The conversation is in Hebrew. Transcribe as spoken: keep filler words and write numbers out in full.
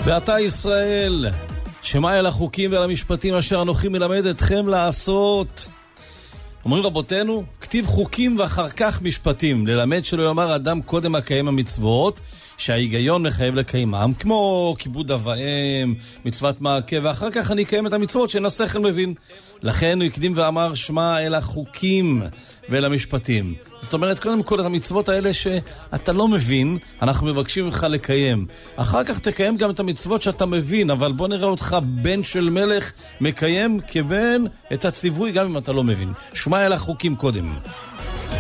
ואתה ישראל, שמע אל החוקים ואל המשפטים אשר אנוכי מלמד אתכם לעשות. אומרים רבותינו, כתיב חוקים ואחר כך משפטים, ללמד שלא יאמר אדם קודם הקיים המצוות, שההיגיון מחייב לקיימם, כמו כיבוד אב ואם, מצוות מעקה, ואחר כך אני אקיים את המצוות שאין השכל מבין. לכן הוא הקדים ואמר, שמע אל החוקים ואל המשפטים. זאת אומרת, קודם כל את המצוות האלה שאתה לא מבין, אנחנו מבקשים ממך לקיים. אחר כך תקיים גם את המצוות שאתה מבין, אבל בוא נראה אותך בן של מלך מקיים כבן את הציווי גם אם אתה לא מבין. שמע אל החוקים קודם.